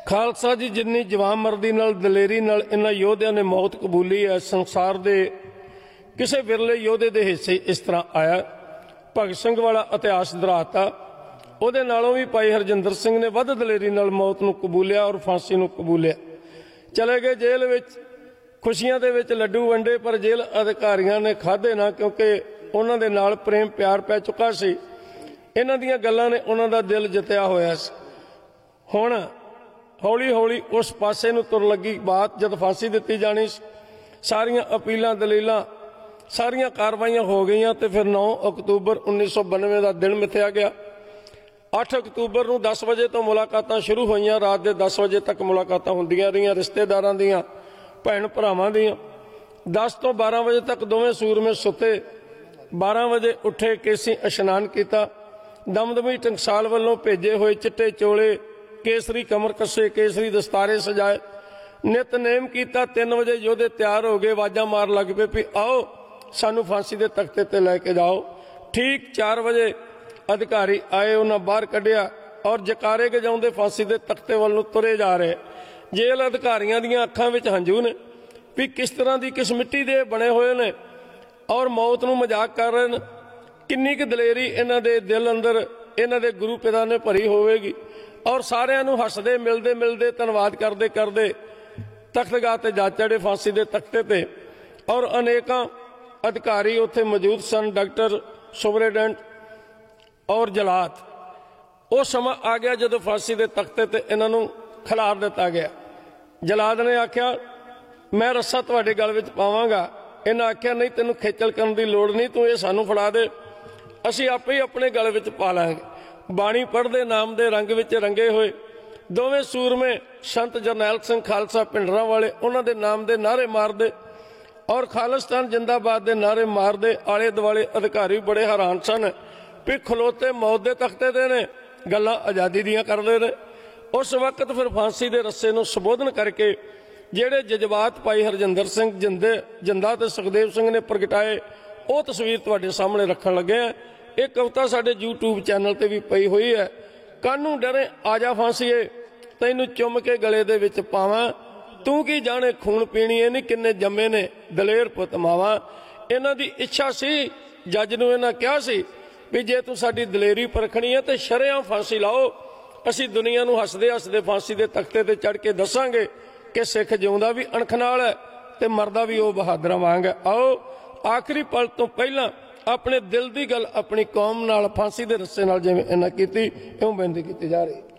खालसा जी जिन्नी जवान मर्दी नाल दलेरी नाल इन्हां योधियां ने मौत कबूली है, संसार दे किसी विरले योधे दे हिस्से इस तरह आया। भगत सिंह वाला इतिहास दराता, उहदे नालों भी भाई हरजिंदर सिंह ने वध दलेरी नाल मौत नूं कबूलिया और फांसी नूं कबूलिया। चले गए जेल विच, खुशियां दे विच लड्डू वंडे, पर जेल अधिकारियों ने खाधे ना, क्योंकि उन्हां दे नाल प्रेम प्यार पै चुका सी। इन्हां दीयां गल्लां ने उन्हां दा दिल जितया होया सी। हुण हौली हौली उस पासे नूं तुर लगी बात, जद फांसी दित्ती जानी, सारियां अपीलां दलीलां सारियां कार्रवाइयां हो गई। तो फिर 9 अक्तूबर 1992 का दिन मिथया गया। 8 अक्तूबर नूं 10 बजे तो मुलाकातां शुरू होईयां, रात के 10 बजे तक मुलाकातां हुंदियां रहियां रिश्तेदारां दीयां, भैन भरावां दीयां। 10 तो 12 बजे तक दोवें सूरमे सुते। 12 बजे उठे, केसी इशनान किया, दमदमी टंकसाल वालों भेजे हुए चिट्टे चोले, केसरी कमर कसे, केसरी दस्तारे सजाए, नितनेम किया। 3 बजे योधे तैयार हो गए, आवाज़ां मार लग पे भी आओ सानू फांसी के तख्ते ते लैके जाओ। ठीक 4 बजे अधिकारी आए, उन्हें बाहर कढ़िया और जकारे गजाउंदे फांसी के तख्ते वाल नूं तुरे जा रहे। जेल अधिकारियों दीयां अखां विच हंझू ने भी किस तरह की किस मिट्टी दे बने हुए ने और मौत नूं मजाक कर रहे हैं। किन्नी क दलेरी इन्हां दे दिल अंदर इन्हां दे गुरु पिता ने भरी होवेगी। और सारियां नूं हसदे मिलदे मिलदे धन्नवाद करदे करदे तख्तगाह ते जा चढ़े, फांसी के तख्ते ते। और अनेकां अधिकारी उत्थे मौजूद सन, डॉक्टर, सुपरिटेंडेंट और जलाद। वो समा आ गया जदों फांसी के तख्ते ते इन्हां नूं खिलार दिता गया। जलाद ने आख्या मैं रस्सा तुहाडे गल विच पावांगा। इन्हां आख्या नहीं, तैनूं खेचल करन दी लोड़ नहीं, तूं ये सानूं फड़ा दे, असीं आपे ही अपने गल विच पा लांगे। बाणी पढ़दे नाम दे रंग विच रंगे हुए दोवें सूरमे संत जरनैल सिंह खालसा पिंडरां वाले उन्हां दे नाम दे नारे मारदे और खालिस्तान जिंदाबाद दे नारे मारदे। आले दुआले अधिकारी बड़े हैरान सन भी खलोते मौत दे तख्ते दे ने, गल्लां आज़ादी दियां करदे ने। उस वक्त फिर फांसी के रस्से नूं संबोधन करके जिहड़े जज्बात भाई हरजिंदर सिंह जिंदा ते सुखदेव सिंह ने प्रगटाए, वो तस्वीर तुहाडे सामने रखण लगे हैं। ये कविता साडे यूट्यूब चैनल ते भी पई हुई है। कानू डरे आजा फांसीए, तैनूं चुम के गले दे विच पावां, तू की जाने खून पीनी है नहीं किन्ने जम्मे ने दलेर पुत मावां। इन्हां दी इच्छा सी, जज नूं इन्हां कहा सी भी जे तू साडी दलेरी परखणी है तो शरेआम फांसी लाओ, असीं दुनिया नूं हसदे हसदे फांसी के तख्ते ते चढ़ के दसांगे कि सिख जिउंदा भी अणख नाल है ते मरदा भी वो बहादरां वांग है। आओ आखिरी पल तो पहलां अपने दिल की गल अपनी कौम नाल फांसी के रस्से नाल जिवें इन्हां कीती, इउं बेनती कीती जा रही।